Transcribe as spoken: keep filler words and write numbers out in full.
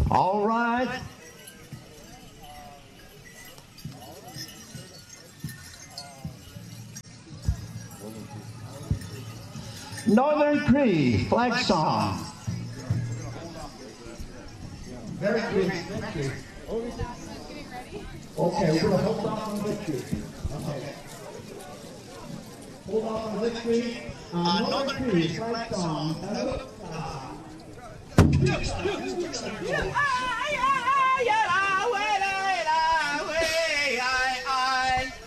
All right. Northern Cree flag song. Very good. Victory. Okay, we're going to hold off on victory. Okay. Hold off on victory. Uh, Northern Cree flag song. Uh,